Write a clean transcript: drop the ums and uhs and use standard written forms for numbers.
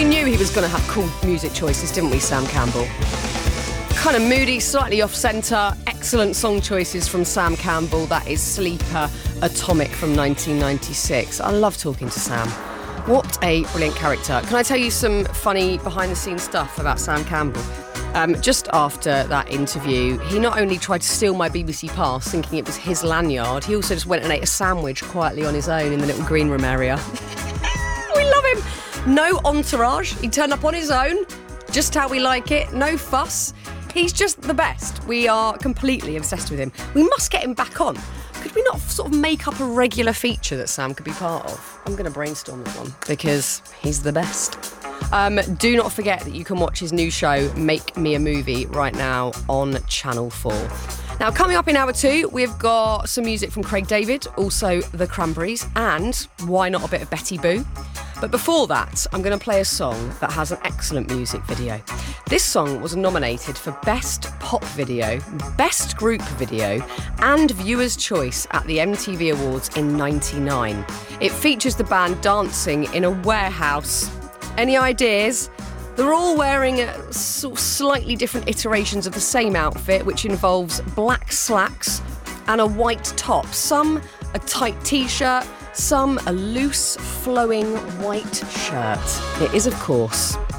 We knew he was going to have cool music choices, didn't we, Sam Campbell? Kind of moody, slightly off-centre, excellent song choices from Sam Campbell. That is Sleeper Atomic from 1996. I love talking to Sam. What a brilliant character. Can I tell you some funny behind-the-scenes stuff about Sam Campbell? Just after that interview, he not only tried to steal my BBC Pass, thinking it was his lanyard, he also just went and ate a sandwich quietly on his own in the little green room area. We love him. No entourage. He turned up on his own, just how we like it. No fuss. He's just the best. We are completely obsessed with him. We must get him back on. Could we not sort of make up a regular feature that Sam could be part of? I'm going to brainstorm this one because he's the best. Do not forget that you can watch his new show, Make Me a Movie, right now on Channel 4. Now, coming up in hour 2, we've got some music from Craig David, also The Cranberries, and why not a bit of Betty Boo? But before that, I'm going to play a song that has an excellent music video. This song was nominated for Best Pop Video, Best Group Video, and Viewer's Choice at the MTV Awards in '99. It features the band dancing in a warehouse. Any ideas? They're all wearing sort of slightly different iterations of the same outfit, which involves black slacks and a white top. Some a tight t-shirt, some a loose, flowing white shirt. It is, of course,